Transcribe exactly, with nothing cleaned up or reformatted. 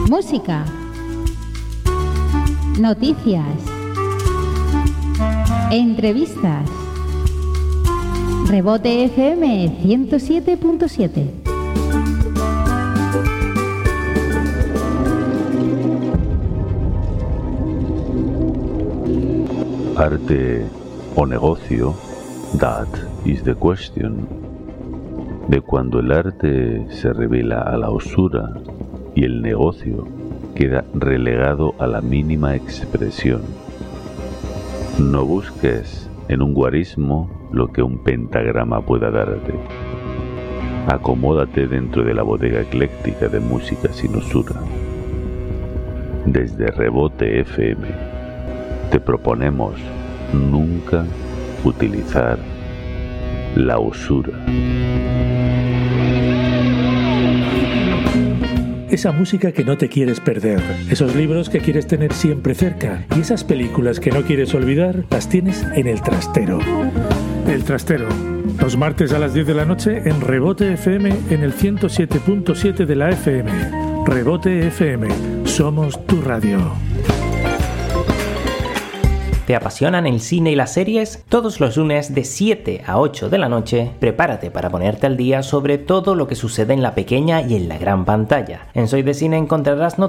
Música. Noticias. Entrevistas. Rebote F M ciento siete punto siete. Arte o negocio, that is the question. De cuando el arte se revela a la usura y el negocio queda relegado a la mínima expresión. No busques en un guarismo lo que un pentagrama pueda darte. Acomódate dentro de la bodega ecléctica de música sin usura. Desde Rebote F M te proponemos nunca utilizar la usura. Esa música que no te quieres perder, esos libros que quieres tener siempre cerca y esas películas que no quieres olvidar, las tienes en El Trastero. El Trastero, los martes a las diez de la noche en Rebote F M en el ciento siete punto siete de la F M. Rebote F M, somos tu radio. ¿Te apasionan el cine y las series? Todos los lunes de siete a ocho de la noche, prepárate para ponerte al día sobre todo lo que sucede en la pequeña y en la gran pantalla. En Soy de Cine encontrarás noticias